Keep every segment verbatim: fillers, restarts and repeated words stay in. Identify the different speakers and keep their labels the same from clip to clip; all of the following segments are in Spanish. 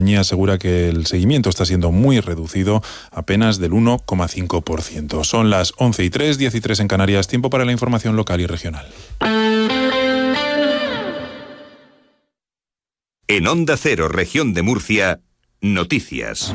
Speaker 1: asegura que el seguimiento está siendo muy reducido, apenas del uno coma cinco por ciento. Son las once y tres, diez y tres en Canarias, tiempo para la información local y regional.
Speaker 2: En Onda Cero, región de Murcia, noticias.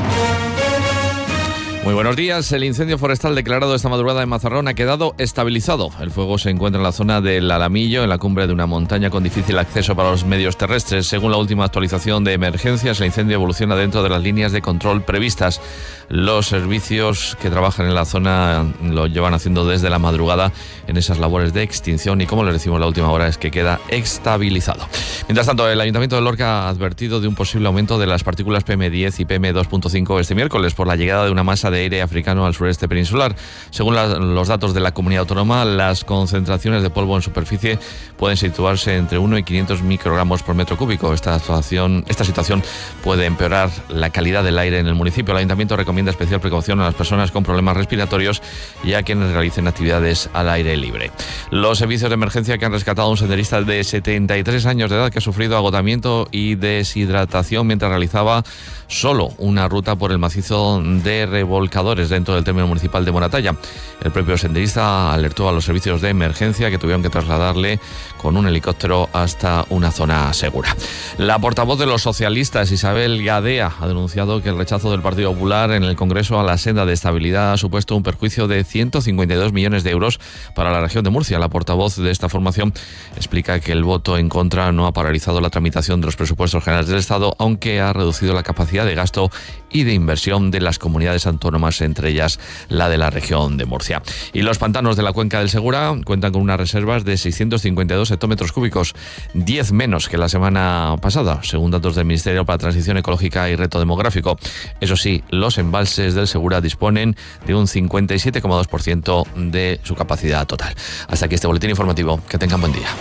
Speaker 3: Muy buenos días. El incendio forestal declarado esta madrugada en Mazarrón ha quedado estabilizado. El fuego se encuentra en la zona del Alamillo, en la cumbre de una montaña con difícil acceso para los medios terrestres. Según la última actualización de emergencias, el incendio evoluciona dentro de las líneas de control previstas. Los servicios que trabajan en la zona lo llevan haciendo desde la madrugada en esas labores de extinción y, como les decimos, la última hora es que queda estabilizado. Mientras tanto, el Ayuntamiento de Lorca ha advertido de un posible aumento de las partículas P M diez y P M dos punto cinco este miércoles por la llegada de una masa de aire africano al sureste peninsular. Según la, los datos de la comunidad autónoma, las concentraciones de polvo en superficie pueden situarse entre uno y quinientos microgramos por metro cúbico. Esta situación, esta situación puede empeorar la calidad del aire en el municipio. El Ayuntamiento recomienda especial precaución a las personas con problemas respiratorios y a quienes realicen actividades al aire libre. Los servicios de emergencia que han rescatado a un senderista de setenta y tres años de edad que ha sufrido agotamiento y deshidratación mientras realizaba solo una ruta por el macizo de revolcadores dentro del término municipal de Moratalla. El propio senderista alertó a los servicios de emergencia que tuvieron que trasladarle con un helicóptero hasta una zona segura. La portavoz de los socialistas, Isabel Gadea, ha denunciado que el rechazo del Partido Popular en el Congreso a la senda de estabilidad ha supuesto un perjuicio de ciento cincuenta y dos millones de euros para la región de Murcia. La portavoz de esta formación explica que el voto en contra no ha paralizado la tramitación de los presupuestos generales del Estado, aunque ha reducido la capacidad de gasto y de inversión de las comunidades autónomas, entre ellas la de la región de Murcia. Y los pantanos de la cuenca del Segura cuentan con unas reservas de seiscientos cincuenta y dos hectómetros cúbicos, diez menos que la semana pasada, según datos del Ministerio para Transición Ecológica y Reto Demográfico. Eso sí, los embalses del Segura disponen de un cincuenta y siete coma dos por ciento de su capacidad total. Hasta aquí este boletín informativo. Que tengan buen día.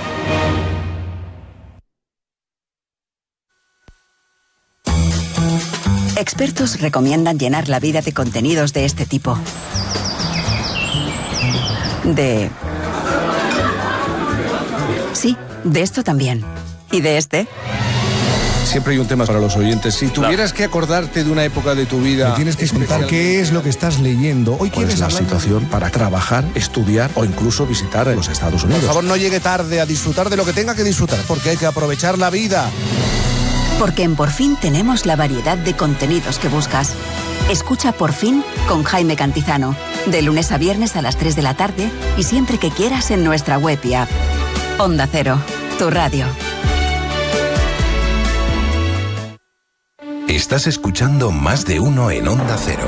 Speaker 4: Expertos recomiendan llenar la vida de contenidos de este tipo. De... Sí, de esto también. ¿Y de este?
Speaker 5: Siempre hay un tema para los oyentes. Si tuvieras que acordarte de una época de tu vida...
Speaker 6: Me tienes que contar qué es lo que estás leyendo. Hoy
Speaker 5: ¿Cuál es la situación de... para trabajar, estudiar o incluso visitar los Estados Unidos?
Speaker 6: Por favor, no llegue tarde a disfrutar de lo que tenga que disfrutar, porque hay que aprovechar la vida.
Speaker 4: Porque en Por Fin tenemos la variedad de contenidos que buscas. Escucha Por Fin con Jaime Cantizano, de lunes a viernes a las tres de la tarde y siempre que quieras en nuestra web y app. Onda Cero, tu radio.
Speaker 2: Estás escuchando Más de Uno en Onda Cero.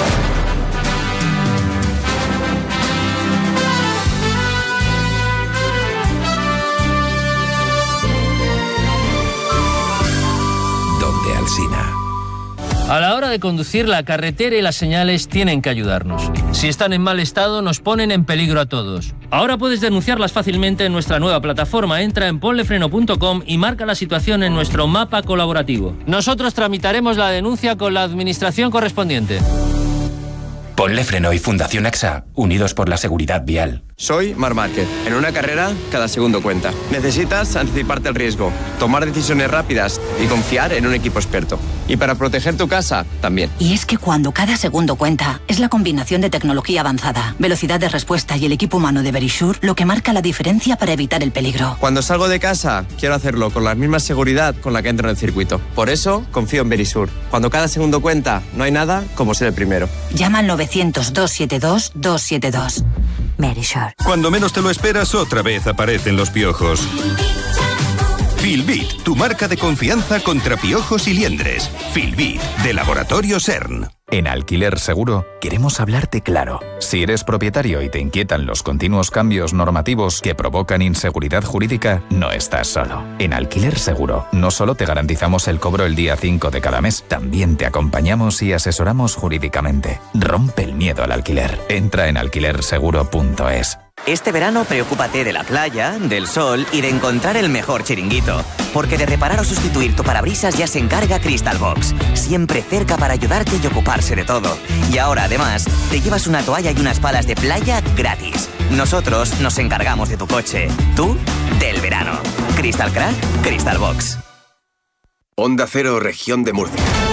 Speaker 2: Donde Alsina.
Speaker 7: A la hora de conducir, la carretera y las señales tienen que ayudarnos. Si están en mal estado, nos ponen en peligro a todos. Ahora puedes denunciarlas fácilmente en nuestra nueva plataforma. Entra en ponlefreno punto com y marca la situación en nuestro mapa colaborativo. Nosotros tramitaremos la denuncia con la administración correspondiente.
Speaker 8: Ponle Freno y Fundación AXA, unidos por la seguridad vial.
Speaker 9: Soy Marc Márquez. En una carrera, cada segundo cuenta. Necesitas anticiparte al riesgo, tomar decisiones rápidas y confiar en un equipo experto. Y para proteger tu casa, también.
Speaker 10: Y es que cuando cada segundo cuenta, es la combinación de tecnología avanzada, velocidad de respuesta y el equipo humano de Verisure lo que marca la diferencia para evitar el peligro.
Speaker 9: Cuando salgo de casa, quiero hacerlo con la misma seguridad con la que entro en el circuito. Por eso, confío en Verisure. Cuando cada segundo cuenta, no hay nada como ser el primero.
Speaker 10: Llama al novecientos, doscientos setenta y dos, doscientos setenta y dos. Verisure.
Speaker 2: Cuando menos te lo esperas, otra vez aparecen los piojos. Filbit, tu marca de confianza contra piojos y liendres. Filbit, de Laboratorio CERN.
Speaker 11: En Alquiler Seguro queremos hablarte claro. Si eres propietario y te inquietan los continuos cambios normativos que provocan inseguridad jurídica, no estás solo. En Alquiler Seguro no solo te garantizamos el cobro el día cinco de cada mes, también te acompañamos y asesoramos jurídicamente. Rompe el miedo al alquiler. Entra en alquiler seguro punto es.
Speaker 12: Este verano preocúpate de la playa, del sol y de encontrar el mejor chiringuito. Porque de reparar o sustituir tu parabrisas ya se encarga Crystal Box. Siempre cerca para ayudarte y ocuparse de todo. Y ahora, además, te llevas una toalla y unas palas de playa gratis. Nosotros nos encargamos de tu coche. Tú, del verano. Crystal Crack, Crystal Box.
Speaker 2: Onda Cero, región de Murcia.